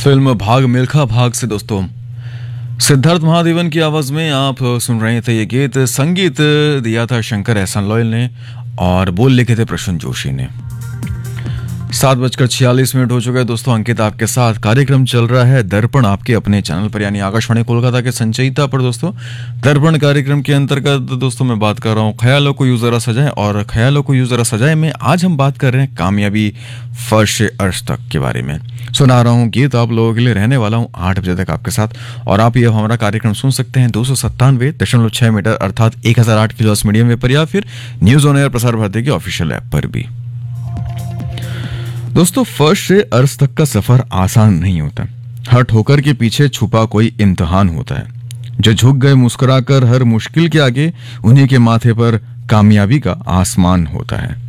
Film भाग मिल्खा भाग से दोस्तों सिद्धार्थ महादेवन की आवाज में आप सुन रहे थे ये गीत। संगीत दिया था शंकर एहसान लॉयल ने और बोल लिखे थे प्रसून जोशी ने। 7:46 हो चुका है दोस्तों। अंकित आपके साथ कार्यक्रम चल रहा है दर्पण आपके अपने चैनल पर यानी आकाशवाणी कोलकाता के संचयिता पर। दोस्तों दर्पण कार्यक्रम के अंतर्गत दोस्तों मैं बात कर रहा हूँ ख्यालों को यूं जरा सजाएं, और ख्यालों को यूं जरा सजाएं में आज हम बात कर रहे हैं कामयाबी फर्श से अर्श तक के बारे में। सुना रहा हूँ गीत आप लोगों के लिए, रहने वाला हूँ 8 बजे तक आपके साथ। और आप ये हमारा कार्यक्रम सुन सकते हैं 297.6 मीटर अर्थात 1008 किलोहर्ट्ज मीडियम वेव पर, या फिर news on air Prasar Bharati के ऑफिशियल ऐप पर भी। दोस्तों फर्श से अर्श तक का सफर आसान नहीं होता। हर ठोकर के पीछे छुपा कोई इम्तिहान होता है। जो झुक गए मुस्कुराकर हर मुश्किल के आगे, उन्हीं के माथे पर कामयाबी का आसमान होता है।